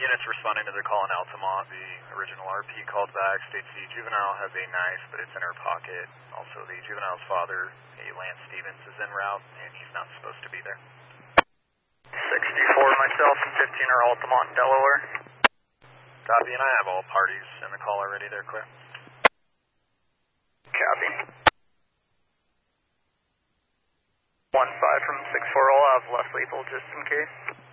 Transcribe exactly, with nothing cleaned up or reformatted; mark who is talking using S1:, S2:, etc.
S1: units responding to their call in Altamont. The original R P called back, states the juvenile has a knife, but it's in her pocket. Also, the juvenile's father, a Lance Stevens, is en route, and he's not supposed to be there.
S2: sixty-four, myself, and fifteen are Altamont, Delaware.
S1: Copy, and I have all parties in the call already. They're clear.
S2: Copy. one five from six four, I'll have less lethal just in case.